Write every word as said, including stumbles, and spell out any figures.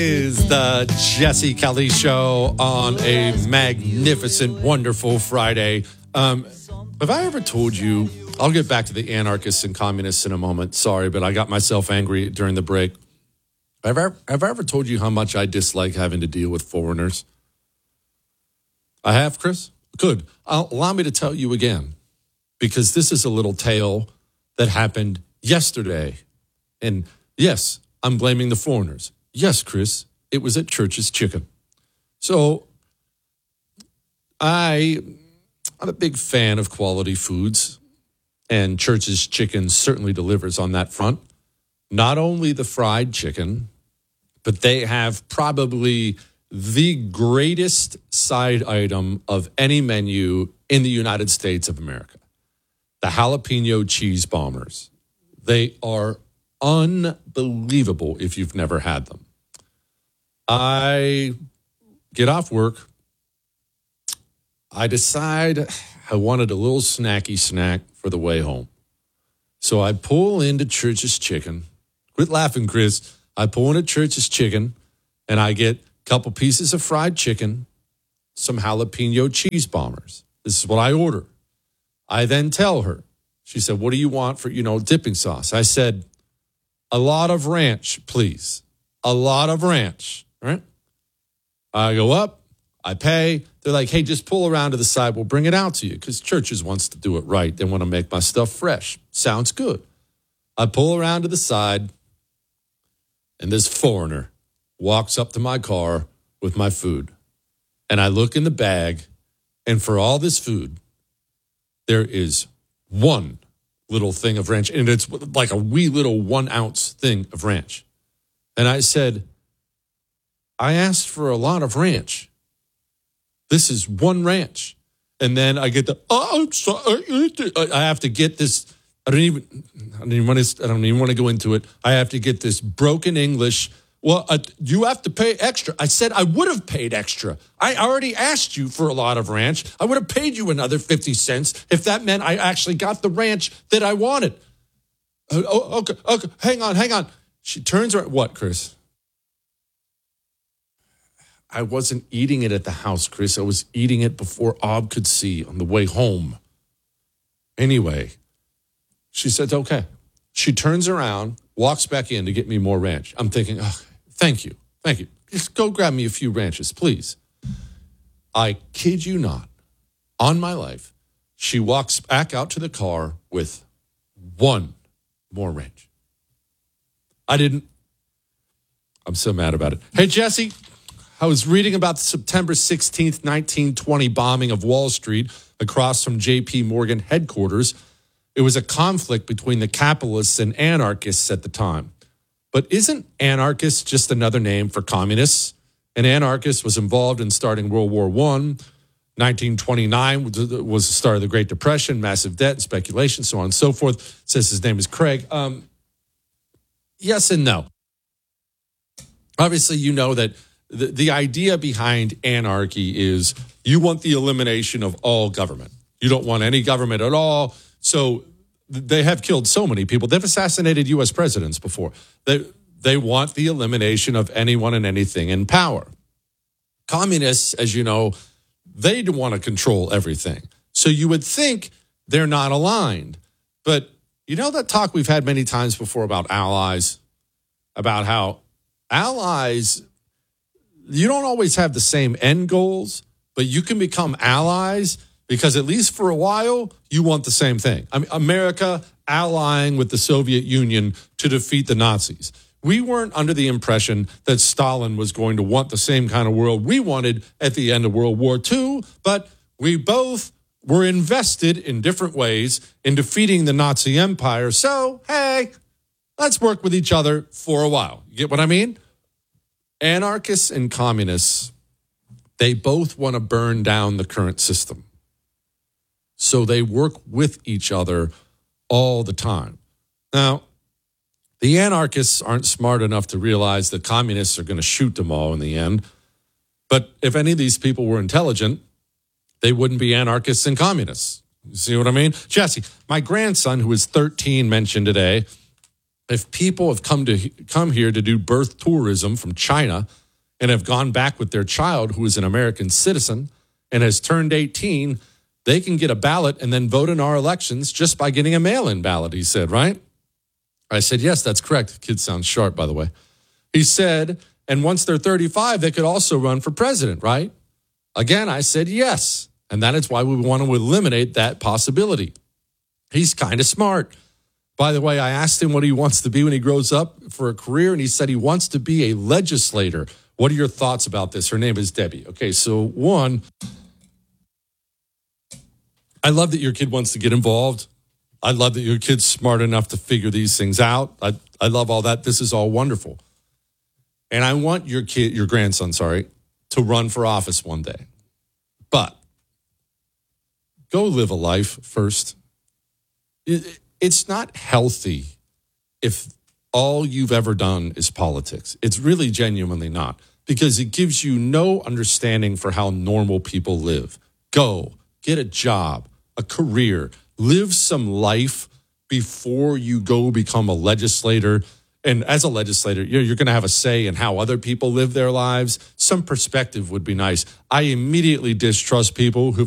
Is the Jesse Kelly Show on a magnificent, wonderful Friday. Um, have I ever told you, I'll get back to the anarchists and communists in a moment. Sorry, but I got myself angry during the break. Have I, have I ever told you how much I dislike having to deal with foreigners? I have, Chris? Good. I'll, allow me to tell you again, because this is a little tale that happened yesterday. And yes, I'm blaming the foreigners. Yes, Chris, it was at Church's Chicken. So I, I'm a big fan of quality foods, and Church's Chicken certainly delivers on that front. Not only the fried chicken, but they have probably the greatest side item of any menu in the United States of America. The jalapeno cheese bombers. They are unbelievable if you've never had them. I get off work. I decide I wanted a little snacky snack for the way home. So I pull into Church's Chicken. Quit laughing, Chris. I pull into Church's Chicken, and I get a couple pieces of fried chicken, some jalapeno cheese bombers. This is what I order. I then tell her, she said, what do you want for, you know, dipping sauce? I said, a lot of ranch, please. A lot of ranch, right? I go up, I pay. They're like, hey, just pull around to the side. We'll bring it out to you, because Church's wants to do it right. They want to make my stuff fresh. Sounds good. I pull around to the side, and this foreigner walks up to my car with my food. And I look in the bag, and for all this food, there is one little thing of ranch, and it's like a wee little one ounce thing of ranch. And I said, I asked for a lot of ranch. This is one ranch. And then I get the, oh, I'm sorry. I have to get this. I don't even, I don't even want to, I don't even want to go into it. I have to get this broken English. Well, uh, you have to pay extra. I said I would have paid extra. I already asked you for a lot of ranch. I would have paid you another fifty cents if that meant I actually got the ranch that I wanted. Uh, oh, okay, okay, hang on, hang on. She turns around. What, Chris? I wasn't eating it at the house, Chris. I was eating it before Ob could see on the way home. Anyway, she said, okay. She turns around, walks back in to get me more ranch. I'm thinking, oh, thank you. Thank you. Just go grab me a few ranches, please. I kid you not, on my life, she walks back out to the car with one more ranch. I didn't. I'm so mad about it. Hey, Jesse, I was reading about the September sixteenth, nineteen twenty bombing of Wall Street across from J P Morgan headquarters. It was a conflict between the capitalists and anarchists at the time. But isn't anarchist just another name for communists? An anarchist was involved in starting World War One. nineteen twenty-nine was the start of the Great Depression, massive debt and speculation, so on and so forth. Says his name is Craig. Um, yes and no. Obviously, you know that the, the idea behind anarchy is you want the elimination of all government. You don't want any government at all. So they have killed so many people. They've assassinated U S presidents before. They they want the elimination of anyone and anything in power. Communists, as you know, they want to control everything. So you would think they're not aligned. But you know that talk we've had many times before about allies, about how allies, you don't always have the same end goals, but you can become allies because at least for a while, you want the same thing. I mean, America allying with the Soviet Union to defeat the Nazis. We weren't under the impression that Stalin was going to want the same kind of world we wanted at the end of World War Two, but we both were invested in different ways in defeating the Nazi empire. So, hey, let's work with each other for a while. You get what I mean? Anarchists and communists, they both want to burn down the current system. So they work with each other all the time. Now, the anarchists aren't smart enough to realize that communists are going to shoot them all in the end. But if any of these people were intelligent, they wouldn't be anarchists and communists. You see what I mean? Jesse, my grandson, who is thirteen, mentioned today, If people have come to come here to do birth tourism from China and have gone back with their child who is an American citizen and has turned eighteen, they can get a ballot and then vote in our elections just by getting a mail-in ballot, he said, right? I said, yes, that's correct. The kid sounds sharp, by the way. He said, and once they're thirty-five, they could also run for president, right? Again, I said yes. And that is why we want to eliminate that possibility. He's kind of smart. By the way, I asked him what he wants to be when he grows up for a career, and he said he wants to be a legislator. What are your thoughts about this? Her name is Debbie. Okay, so one, I love that your kid wants to get involved. I love that your kid's smart enough to figure these things out. I, I love all that. This is all wonderful. And I want your kid, your grandson, sorry, to run for office one day. But go live a life first. It, it's not healthy if all you've ever done is politics. It's really genuinely not, because it gives you no understanding for how normal people live. Go, get a job, a career, live some life before you go become a legislator. And as a legislator, you're, you're going to have a say in how other people live their lives. Some perspective would be nice. I immediately distrust people who